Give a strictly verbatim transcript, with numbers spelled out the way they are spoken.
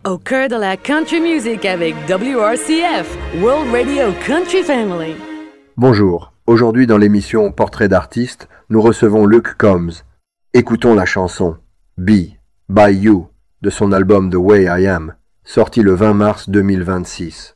Au cœur de la country music avec W R C F, World Radio Country Family. Bonjour, aujourd'hui dans l'émission Portrait d'artiste, nous recevons Luke Combs. Écoutons la chanson « Be, by You » de son album The Way I Am, sorti le vingt mars deux mille vingt-six.